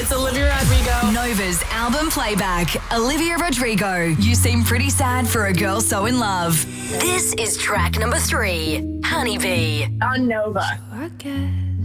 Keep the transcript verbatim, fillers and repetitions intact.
It's Olivia Rodrigo. Nova's album playback. Olivia Rodrigo. You seem pretty sad for a girl so in love. This is track number three. Honeybee. On Nova. Forget